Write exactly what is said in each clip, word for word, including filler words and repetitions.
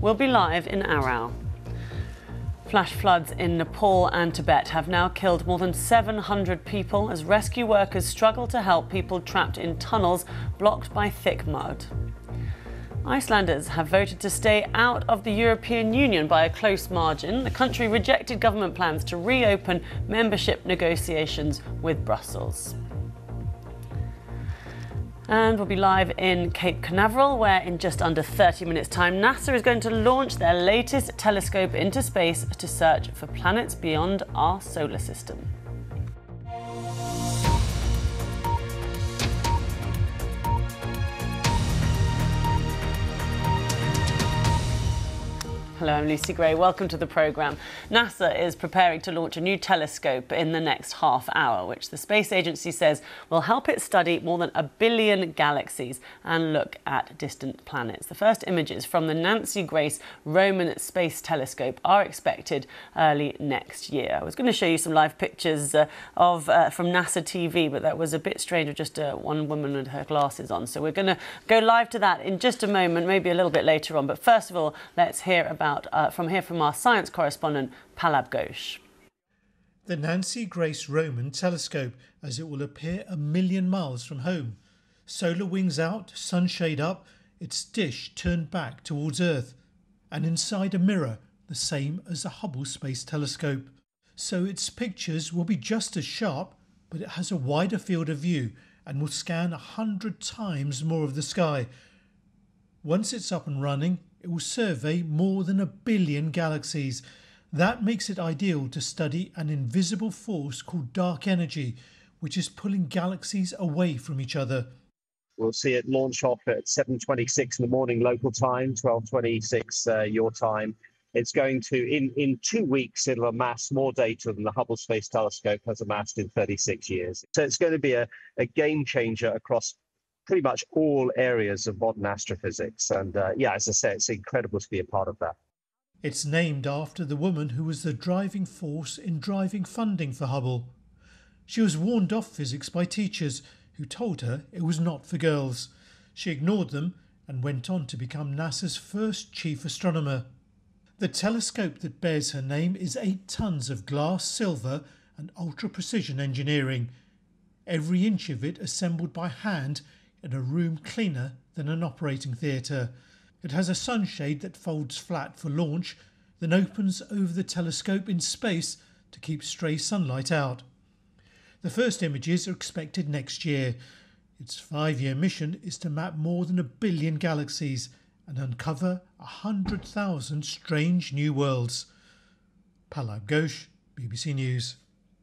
We'll be live in Aarau. Flash floods in Nepal and Tibet have now killed more than seven hundred people as rescue workers struggle to help people trapped in tunnels blocked by thick mud. Icelanders have voted to stay out of the European Union by a close margin. The country rejected government plans to reopen membership negotiations with Brussels. And we'll be live in Cape Canaveral, where in just under thirty minutes' time, NASA is going to launch their latest telescope into space to search for planets beyond our solar system. Hello, I'm Lucy Gray. Welcome to the programme. NASA is preparing to launch a new telescope in the next half hour, which the space agency says will help it study more than a billion galaxies and look at distant planets. The first images from the Nancy Grace Roman Space Telescope are expected early next year. I was going to show you some live pictures uh, of uh, from NASA T V, but that was a bit strange with just uh, one woman with her glasses on. So we're going to go live to that in just a moment, maybe a little bit later on. But first of all, let's hear about Uh, from here from our science correspondent, Pallab Ghosh. The Nancy Grace Roman Telescope, as it will appear a million miles from home. Solar wings out, sunshade up, its dish turned back towards Earth, and inside a mirror, the same as the Hubble Space Telescope. So its pictures will be just as sharp, but it has a wider field of view and will scan a hundred times more of the sky. Once it's up and running, it will survey more than a billion galaxies. That makes it ideal to study an invisible force called dark energy, which is pulling galaxies away from each other. We'll see it launch off at seven twenty-six in the morning local time, twelve twenty-six uh, your time. It's going to, in, in two weeks, it'll amass more data than the Hubble Space Telescope has amassed in thirty-six years. So it's going to be a, a game changer across pretty much all areas of modern astrophysics. And uh, yeah, as I say, it's incredible to be a part of that. It's named after the woman who was the driving force in driving funding for Hubble. She was warned off physics by teachers who told her it was not for girls. She ignored them and went on to become NASA's first chief astronomer. The telescope that bears her name is eight tons of glass, silver and ultra-precision engineering. Every inch of it assembled by hand in a room cleaner than an operating theatre. It has a sunshade that folds flat for launch, then opens over the telescope in space to keep stray sunlight out. The first images are expected next year. Its five-year mission is to map more than a billion galaxies and uncover a hundred thousand strange new worlds. Pallab Ghosh, B B C News.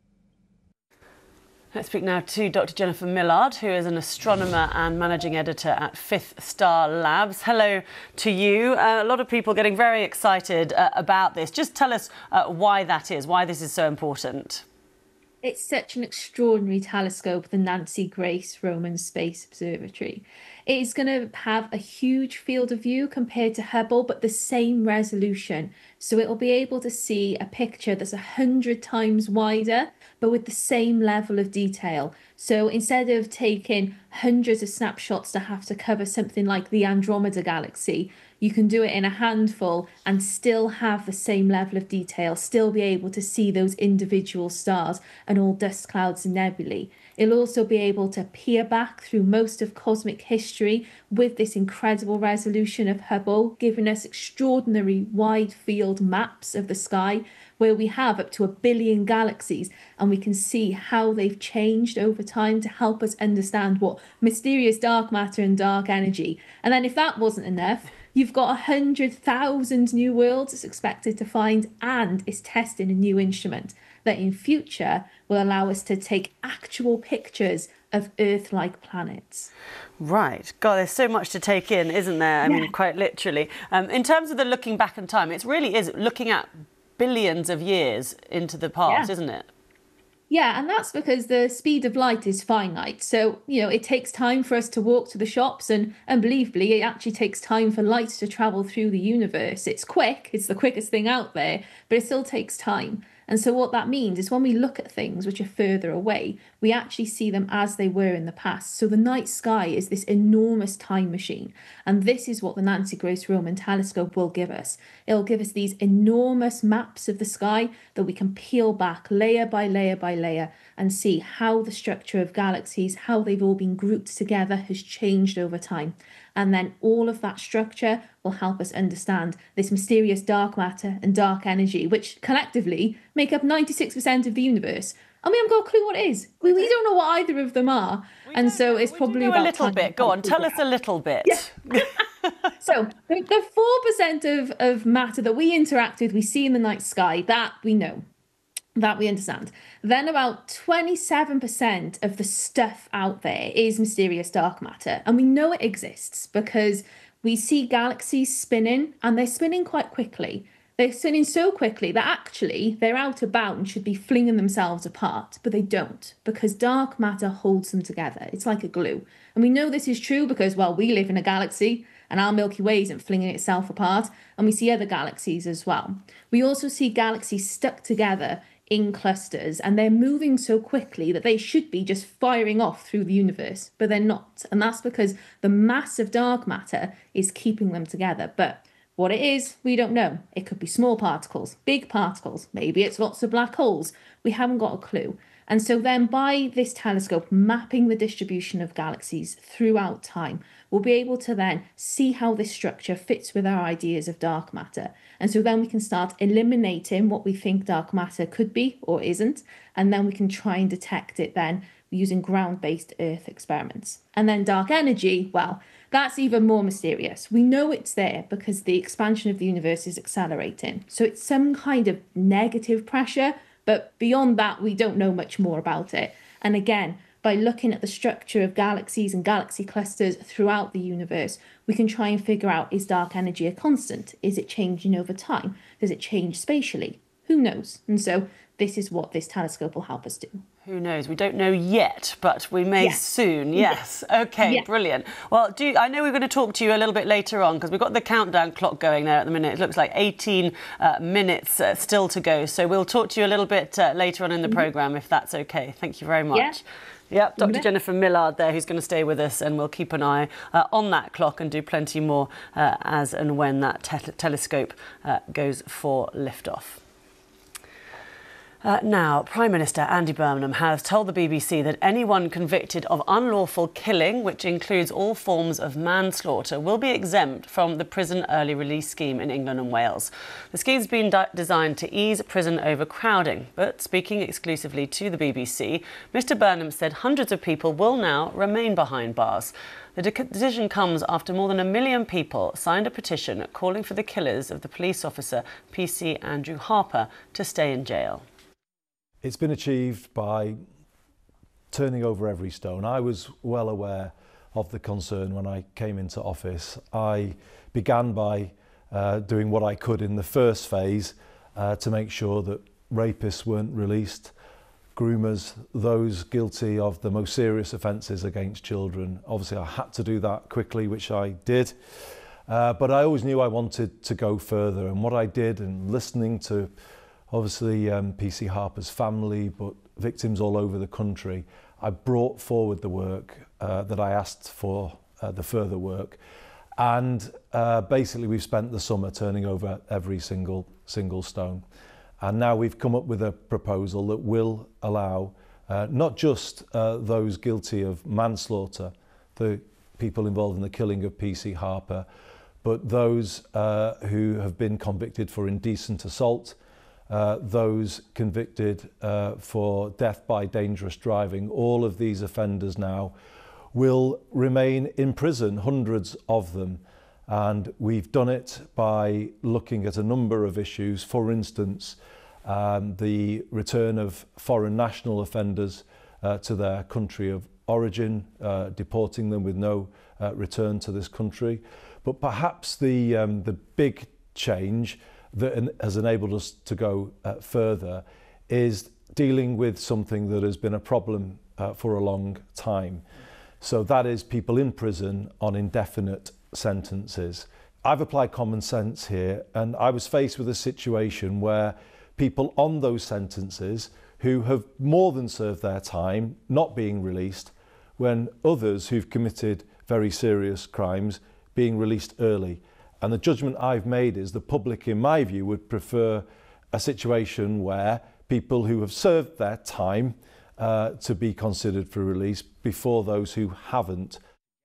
Let's speak now to Doctor Jennifer Millard, who is an astronomer and managing editor at Fifth Star Labs. Hello to you. Uh, a lot of people getting very excited uh, about this. Just tell us uh, why that is, why this is so important. It's such an extraordinary telescope, the Nancy Grace Roman Space Observatory. It is going to have a huge field of view compared to Hubble, but the same resolution. So it will be able to see a picture that's a hundred times wider, but with the same level of detail. So instead of taking hundreds of snapshots to have to cover something like the Andromeda Galaxy, you can do it in a handful and still have the same level of detail, still be able to see those individual stars and all dust clouds and nebulae. It'll also be able to peer back through most of cosmic history with this incredible resolution of Hubble, giving us extraordinary wide field maps of the sky where we have up to a billion galaxies, and we can see how they've changed over time to help us understand what mysterious dark matter and dark energy. And then if that wasn't enough, you've got a hundred thousand new worlds it's expected to find, and it's testing a new instrument that in future will allow us to take actual pictures of Earth-like planets. Right. God, there's so much to take in, isn't there? I Yeah. mean, quite literally. Um, in terms of the looking back in time, it really is looking at billions of years into the past, Yeah. isn't it? Yeah, and that's because the speed of light is finite. So, you know, it takes time for us to walk to the shops, and unbelievably, it actually takes time for light to travel through the universe. It's quick, it's the quickest thing out there, but it still takes time. And so what that means is when we look at things which are further away, we actually see them as they were in the past. So the night sky is this enormous time machine. And this is what the Nancy Grace Roman telescope will give us. It'll give us these enormous maps of the sky that we can peel back layer by layer by layer and see how the structure of galaxies, how they've all been grouped together has changed over time. And then all of that structure will help us understand this mysterious dark matter and dark energy, which collectively make up ninety-six percent of the universe. And we haven't got a clue what it is. We, we don't know what either of them are. We and so it's we probably do know about a little time bit. Go on, tell us a little bit. Yeah. So the, the four percent of, of matter that we interact with, we see in the night sky, that we know. That we understand. Then about twenty-seven percent of the stuff out there is mysterious dark matter. And we know it exists because we see galaxies spinning, and they're spinning quite quickly. They're spinning so quickly that actually they're out about and should be flinging themselves apart, but they don't, because dark matter holds them together. It's like a glue. And we know this is true because, well, we live in a galaxy and our Milky Way isn't flinging itself apart, and we see other galaxies as well. We also see galaxies stuck together in clusters, and they're moving so quickly that they should be just firing off through the universe, but they're not. And that's because the mass of dark matter is keeping them together. But what it is, we don't know. It could be small particles, big particles, maybe it's lots of black holes. We haven't got a clue. And so then by this telescope mapping the distribution of galaxies throughout time, we'll be able to then see how this structure fits with our ideas of dark matter. And so then we can start eliminating what we think dark matter could be or isn't. And then we can try and detect it then using ground-based Earth experiments. And then dark energy, well, that's even more mysterious. We know it's there because the expansion of the universe is accelerating. So it's some kind of negative pressure, but beyond that, we don't know much more about it. And again, by looking at the structure of galaxies and galaxy clusters throughout the universe, we can try and figure out, is dark energy a constant? Is it changing over time? Does it change spatially? Who knows? And so this is what this telescope will help us do. Who knows? We don't know yet, but we may yes. soon. Yes. yes. OK, yes. Brilliant. Well, do you, I know we're going to talk to you a little bit later on because we've got the countdown clock going there at the minute. It looks like eighteen uh, minutes uh, still to go. So we'll talk to you a little bit uh, later on in the mm-hmm. programme, if that's OK. Thank you very much. Yeah. Yep, Doctor Jennifer Millard there, who's going to stay with us, and we'll keep an eye uh, on that clock and do plenty more uh, as and when that te telescope uh, goes for liftoff. Uh, now, Prime Minister Andy Burnham has told the B B C that anyone convicted of unlawful killing, which includes all forms of manslaughter, will be exempt from the prison early release scheme in England and Wales. The scheme's been designed to ease prison overcrowding, but speaking exclusively to the B B C, Mr Burnham said hundreds of people will now remain behind bars. The de decision comes after more than a million people signed a petition calling for the killers of the police officer P C Andrew Harper to stay in jail. It's been achieved by turning over every stone. I was well aware of the concern when I came into office. I began by uh, doing what I could in the first phase uh, to make sure that rapists weren't released, groomers, those guilty of the most serious offences against children. Obviously, I had to do that quickly, which I did. Uh, but I always knew I wanted to go further. And what I did, and listening to obviously um, P C Harper's family, but victims all over the country, I brought forward the work uh, that I asked for, uh, the further work. And uh, basically we've spent the summer turning over every single, single stone. And now we've come up with a proposal that will allow uh, not just uh, those guilty of manslaughter, the people involved in the killing of P C Harper, but those uh, who have been convicted for indecent assault, Uh, those convicted uh, for death by dangerous driving. All of these offenders now will remain in prison, hundreds of them. And we've done it by looking at a number of issues. For instance, um, the return of foreign national offenders uh, to their country of origin, uh, deporting them with no uh, return to this country. But perhaps the, um, the big change that has enabled us to go uh, further is dealing with something that has been a problem uh, for a long time. So that is people in prison on indefinite sentences. I've applied common sense here, and I was faced with a situation where people on those sentences who have more than served their time not being released, when others who've committed very serious crimes being released early. And the judgment I've made is the public, in my view, would prefer a situation where people who have served their time uh, to be considered for release before those who haven't.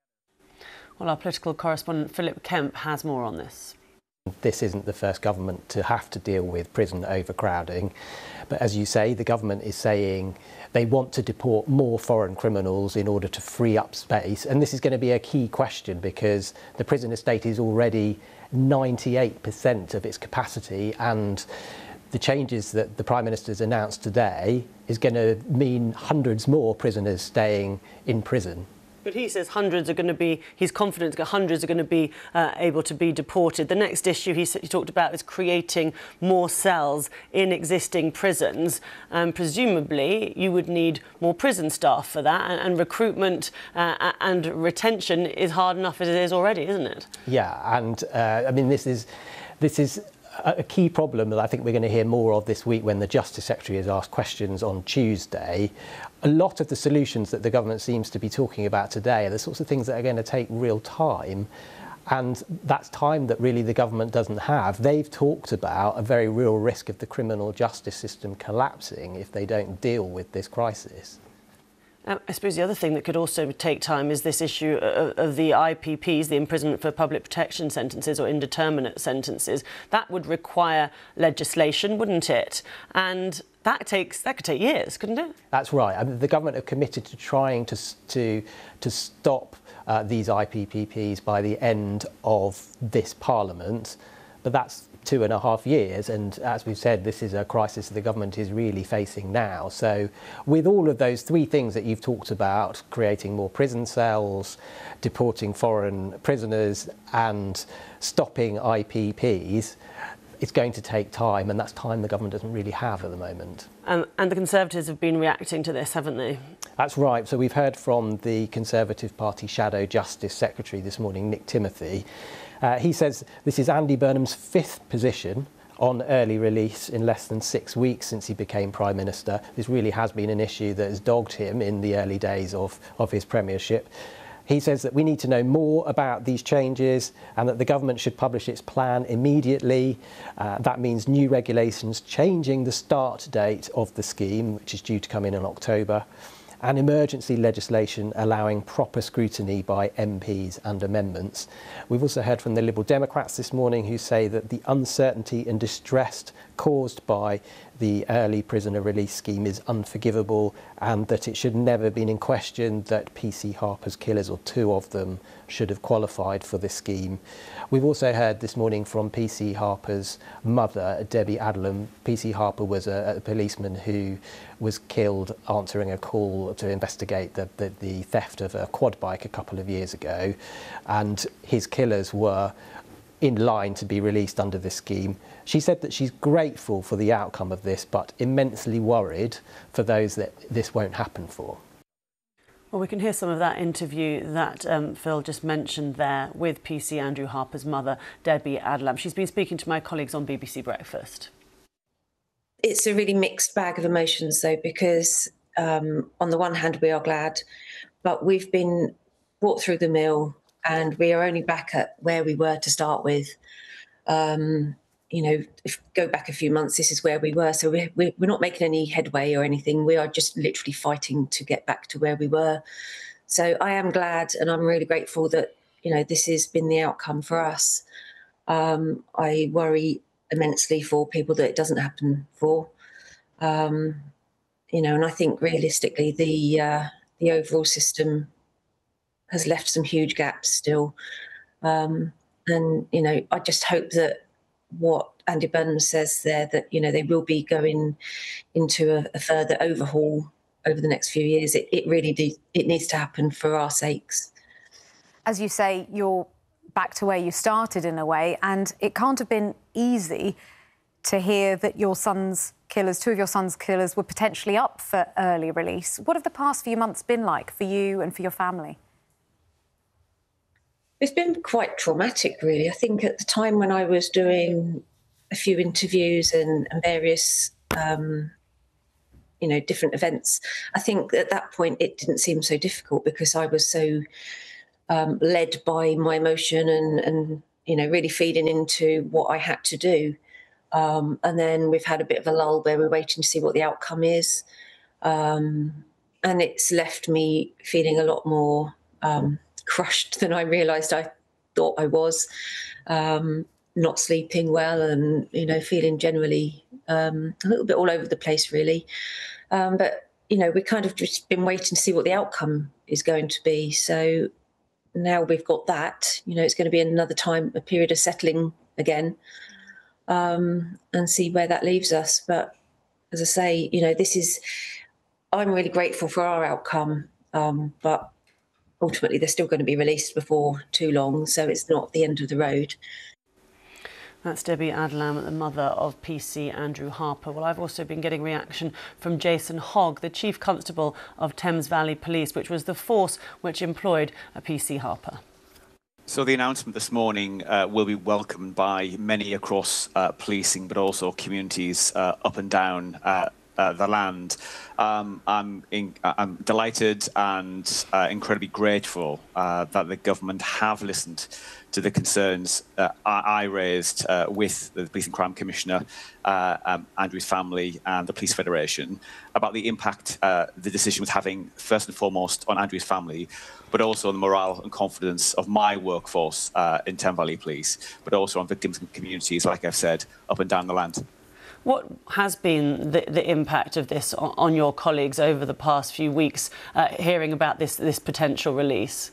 Well, our political correspondent Philip Kemp has more on this. This isn't the first government to have to deal with prison overcrowding. But as you say, the government is saying they want to deport more foreign criminals in order to free up space. And this is going to be a key question because the prison estate is already ninety-eight percent of its capacity, and the changes that the Prime Minister's announced today is going to mean hundreds more prisoners staying in prison. But he says hundreds are going to be, he's confident that hundreds are going to be uh, able to be deported. The next issue he, he talked about is creating more cells in existing prisons. Um, presumably, you would need more prison staff for that, and, and recruitment uh, and retention is hard enough as it is already, isn't it? Yeah, and uh, I mean, this is, this is a key problem that I think we're going to hear more of this week when the Justice Secretary is asked questions on Tuesday. A lot of the solutions that the government seems to be talking about today are the sorts of things that are going to take real time. And that's time that really the government doesn't have. They've talked about a very real risk of the criminal justice system collapsing if they don't deal with this crisis. Um, I suppose the other thing that could also take time is this issue of, of the I P Ps, the imprisonment for public protection sentences or indeterminate sentences. That would require legislation, wouldn't it? And that takes that could take years, couldn't it? That's right. I mean, the government have committed to trying to to to stop uh, these I P P Ps by the end of this Parliament, but that's two and a half years, and as we've said, this is a crisis the government is really facing now. So with all of those three things that you've talked about, creating more prison cells, deporting foreign prisoners and stopping I P Ps, it's going to take time, and that's time the government doesn't really have at the moment. Um, and the Conservatives have been reacting to this, haven't they? That's right. So we've heard from the Conservative Party Shadow Justice Secretary this morning, Nick Timothy. Uh, he says this is Andy Burnham's fifth position on early release in less than six weeks since he became Prime Minister. This really has been an issue that has dogged him in the early days of, of his premiership. He says that we need to know more about these changes and that the government should publish its plan immediately. Uh, that means new regulations changing the start date of the scheme, which is due to come in in October, and emergency legislation allowing proper scrutiny by M Ps and amendments. We've also heard from the Liberal Democrats this morning who say that the uncertainty and distress caused by the early prisoner release scheme is unforgivable and that it should never have been in question that P C Harper's killers, or two of them, should have qualified for this scheme. We've also heard this morning from P C Harper's mother, Debbie Adlam. P C Harper was a, a policeman who was killed answering a call to investigate the, the, the theft of a quad bike a couple of years ago, and his killers were in line to be released under this scheme. She said that she's grateful for the outcome of this, but immensely worried for those that this won't happen for. Well, we can hear some of that interview that um, Phil just mentioned there with P C Andrew Harper's mother, Debbie Adlam. She's been speaking to my colleagues on B B C Breakfast. It's a really mixed bag of emotions, though, because um, on the one hand, we are glad, but we've been brought through the mill and we are only back at where we were to start with. Um, you know, if go back a few months, this is where we were. So we're, we're not making any headway or anything. We are just literally fighting to get back to where we were. So I am glad and I'm really grateful that, you know, this has been the outcome for us. Um, I worry immensely for people that it doesn't happen for. Um, you know, and I think realistically the uh, the overall system has left some huge gaps still. Um, and, you know, I just hope that what Andy Burnham says there, that, you know, they will be going into a, a further overhaul over the next few years. It, it really de- it needs to happen for our sakes. As you say, you're back to where you started in a way, and it can't have been easy to hear that your son's killers, two of your son's killers, were potentially up for early release. What have the past few months been like for you and for your family? It's been quite traumatic, really. I think at the time when I was doing a few interviews and, and various, um, you know, different events, I think at that point it didn't seem so difficult because I was so um, led by my emotion and, and, you know, really feeding into what I had to do. Um, and then we've had a bit of a lull where we're waiting to see what the outcome is. Um, and it's left me feeling a lot more um, crushed than I realised I thought I was. Um, not sleeping well and, you know, feeling generally um, a little bit all over the place, really. Um, but, you know, we've kind of just been waiting to see what the outcome is going to be. So now we've got that, you know, it's going to be another time, a period of settling again. Um, and see where that leaves us. But as I say, you know, this is, I'm really grateful for our outcome, um, but ultimately they're still going to be released before too long, so it's not the end of the road. That's Debbie Adlam, the mother of P C Andrew Harper. Well, I've also been getting reaction from Jason Hogg, the Chief Constable of Thames Valley Police, which was the force which employed a P C Harper. So the announcement this morning uh, will be welcomed by many across uh, policing, but also communities uh, up and down uh, uh, the land. Um, I'm, in, I'm delighted and uh, incredibly grateful uh, that the government have listened to the concerns uh, I, I raised uh, with the Police and Crime Commissioner, uh, um, Andrew's family and the Police Federation about the impact uh, the decision was having, first and foremost, on Andrew's family, but also on the morale and confidence of my workforce uh, in Thames Valley Police, but also on victims and communities, like I've said, up and down the land. What has been the, the impact of this on, on your colleagues over the past few weeks, uh, hearing about this, this potential release?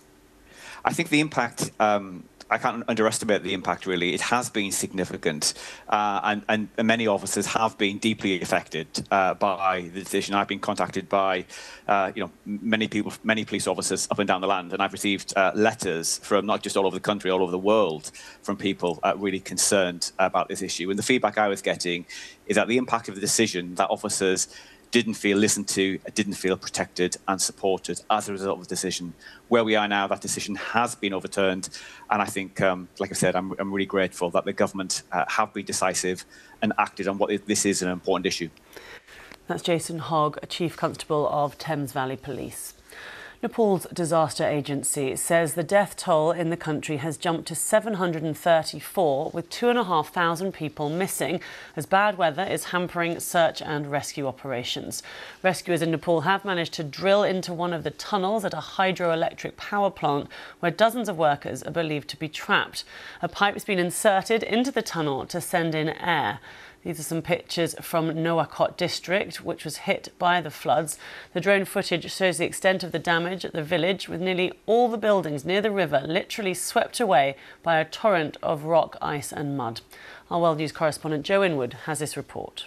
I think the impact, um, I can't underestimate the impact, really. It has been significant, uh, and, and, and many officers have been deeply affected uh, by the decision. I've been contacted by, uh, you know, many people, many police officers up and down the land, and I've received uh, letters from not just all over the country, all over the world, from people uh, really concerned about this issue. And the feedback I was getting is that the impact of the decision, that officers didn't feel listened to, didn't feel protected and supported as a result of the decision. Where we are now, that decision has been overturned. And I think, um, like I said, I'm, I'm really grateful that the government uh, have been decisive and acted on what this is an important issue. That's Jason Hogg, Chief Constable of Thames Valley Police. Nepal's disaster agency says the death toll in the country has jumped to seven hundred thirty-four, with two and a half thousand people missing as bad weather is hampering search and rescue operations. Rescuers in Nepal have managed to drill into one of the tunnels at a hydroelectric power plant where dozens of workers are believed to be trapped. A pipe has been inserted into the tunnel to send in air. These are some pictures from Noakot district, which was hit by the floods. The drone footage shows the extent of the damage at the village, with nearly all the buildings near the river literally swept away by a torrent of rock, ice and mud. Our World News correspondent Joe Inwood has this report.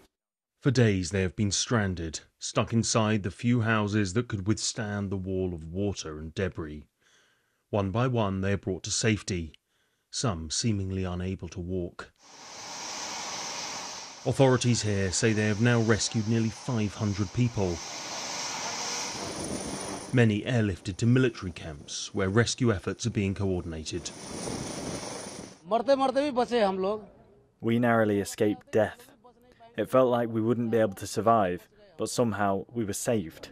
For days they have been stranded, stuck inside the few houses that could withstand the wall of water and debris. One by one they are brought to safety, some seemingly unable to walk. Authorities here say they have now rescued nearly five hundred people. Many airlifted to military camps where rescue efforts are being coordinated. We narrowly escaped death. It felt like we wouldn't be able to survive, but somehow we were saved.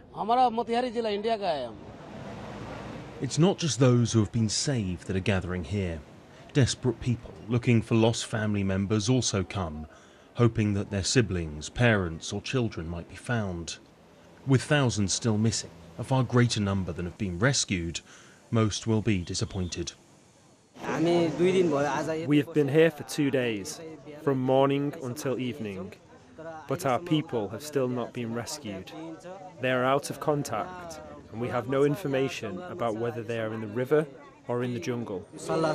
It's not just those who have been saved that are gathering here. Desperate people looking for lost family members also come, hoping that their siblings, parents or children might be found. With thousands still missing, a far greater number than have been rescued, most will be disappointed. We have been here for two days, from morning until evening, but our people have still not been rescued. They are out of contact, and we have no information about whether they are in the river or in the jungle.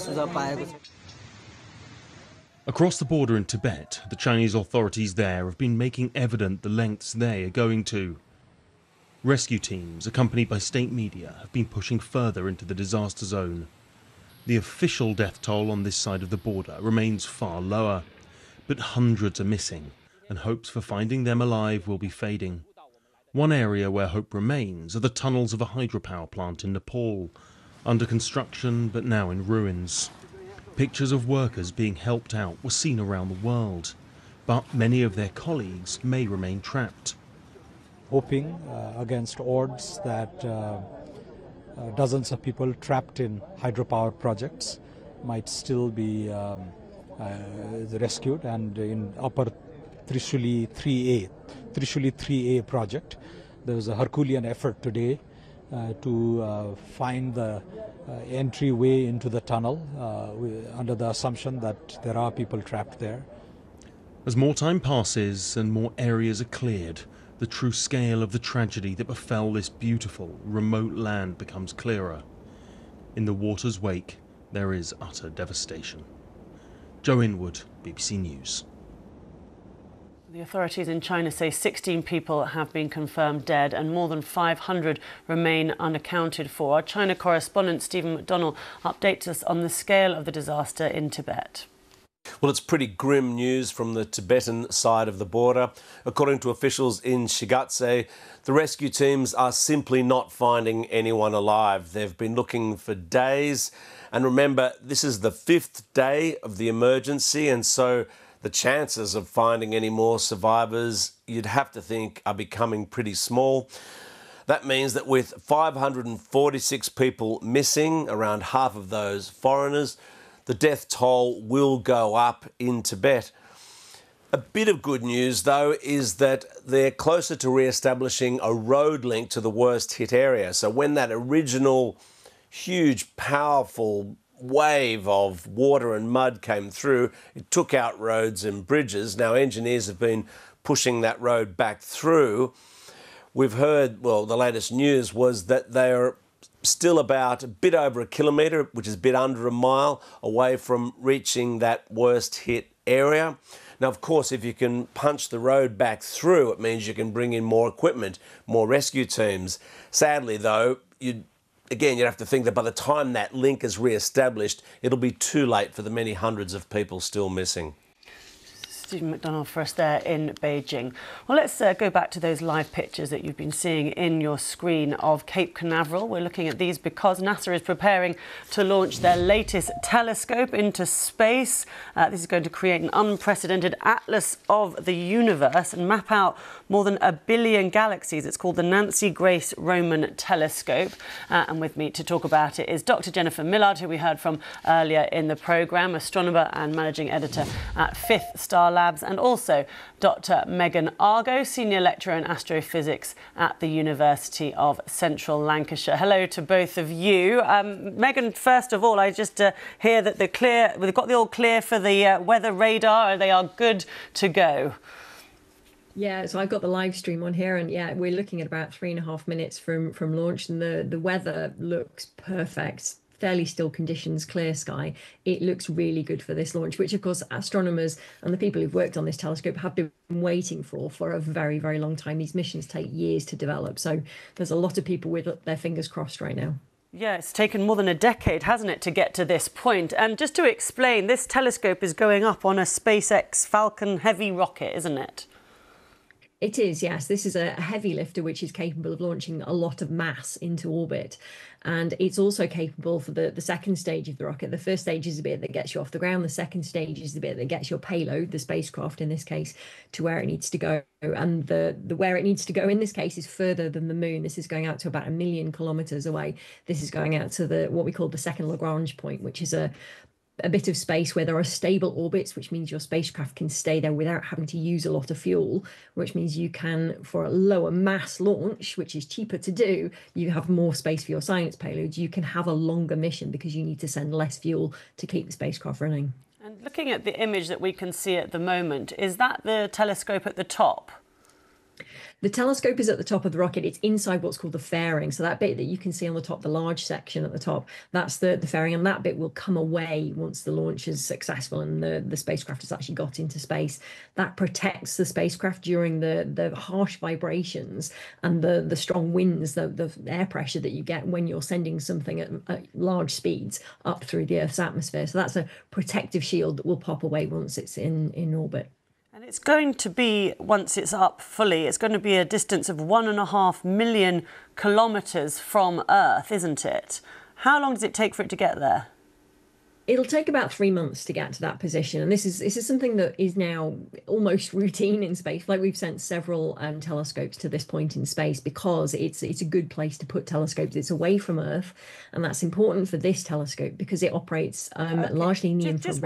Across the border in Tibet, the Chinese authorities there have been making evident the lengths they are going to. Rescue teams, accompanied by state media, have been pushing further into the disaster zone. The official death toll on this side of the border remains far lower, but hundreds are missing, and hopes for finding them alive will be fading. One area where hope remains are the tunnels of a hydropower plant in Nepal, under construction but now in ruins. Pictures of workers being helped out were seen around the world, but many of their colleagues may remain trapped. Hoping uh, against odds that uh, uh, dozens of people trapped in hydropower projects might still be um, uh, rescued, and in upper Trishuli three A, Trishuli three A project, there was a Herculean effort today uh, to uh, find the uh, entryway into the tunnel uh, under the assumption that there are people trapped there. As more time passes and more areas are cleared, the true scale of the tragedy that befell this beautiful, remote land becomes clearer. In the water's wake, there is utter devastation. Joe Inwood, B B C News. The authorities in China say sixteen people have been confirmed dead and more than five hundred remain unaccounted for. Our China correspondent Stephen McDonnell updates us on the scale of the disaster in Tibet. Well, it's pretty grim news from the Tibetan side of the border. According to officials in Shigatse, the rescue teams are simply not finding anyone alive. They've been looking for days. And remember, this is the fifth day of the emergency, and so the chances of finding any more survivors, you'd have to think, are becoming pretty small. That means that with five hundred forty-six people missing, around half of those foreigners, the death toll will go up in Tibet. A bit of good news, though, is that they're closer to re-establishing a road link to the worst hit area. So when that original huge, powerful wave of water and mud came through, it took out roads and bridges. Now, engineers have been pushing that road back through. We've heard, well, the latest news was that they're still about a bit over a kilometre, which is a bit under a mile, away from reaching that worst hit area. Now, of course, if you can punch the road back through, it means you can bring in more equipment, more rescue teams. Sadly, though, you'd Again, you'd have to think that by the time that link is re-established, it'll be too late for the many hundreds of people still missing. Stephen McDonnell for us there in Beijing. Well, let's uh, go back to those live pictures that you've been seeing in your screen of Cape Canaveral. We're looking at these because NASA is preparing to launch their latest telescope into space. Uh, this is going to create an unprecedented atlas of the universe and map out more than a billion galaxies. It's called the Nancy Grace Roman Telescope. Uh, and with me to talk about it is Doctor Jennifer Millard, who we heard from earlier in the programme, astronomer and managing editor at Fifth Star Labs, and also Doctor Megan Argo, Senior Lecturer in Astrophysics at the University of Central Lancashire. Hello to both of you. Um, Megan, first of all, I just uh, hear that the clear, we've got the all clear for the uh, weather radar. They are good to go. Yeah, so I've got the live stream on here, and yeah, we're looking at about three and a half minutes from from launch, and the the weather looks perfect. Fairly still conditions, clear sky. It looks really good for this launch, which of course astronomers and the people who've worked on this telescope have been waiting for for a very, very long time. These missions take years to develop, so there's a lot of people with their fingers crossed right now. Yeah, it's taken more than a decade, hasn't it, to get to this point? And just to explain, this telescope is going up on a SpaceX Falcon Heavy rocket, isn't it? It is, yes. This is a heavy lifter which is capable of launching a lot of mass into orbit. And it's also capable for the, the second stage of the rocket. The first stage is the bit that gets you off the ground. The second stage is the bit that gets your payload, the spacecraft in this case, to where it needs to go. And the, the where it needs to go in this case is further than the moon. This is going out to about a million kilometres away. This is going out to the what we call the second Lagrange point, which is a a bit of space where there are stable orbits, which means your spacecraft can stay there without having to use a lot of fuel, which means you can, for a lower mass launch, which is cheaper to do, you have more space for your science payloads. You can have a longer mission because you need to send less fuel to keep the spacecraft running. And looking at the image that we can see at the moment, is that the telescope at the top? The telescope is at the top of the rocket. It's inside what's called the fairing. So that bit that you can see on the top, the large section at the top, that's the, the fairing. And that bit will come away once the launch is successful and the, the spacecraft has actually got into space. That protects the spacecraft during the, the harsh vibrations and the, the strong winds, the, the air pressure that you get when you're sending something at, at large speeds up through the Earth's atmosphere. So that's a protective shield that will pop away once it's in, in orbit. And it's going to be, once it's up fully, it's going to be a distance of one and a half million kilometres from Earth, isn't it? How long does it take for it to get there? It'll take about three months to get to that position, and this is this is something that is now almost routine in space. Like, we've sent several um, telescopes to this point in space because it's it's a good place to put telescopes. It's away from Earth, and that's important for this telescope because it operates um, Okay. largely in the Just, infrared. just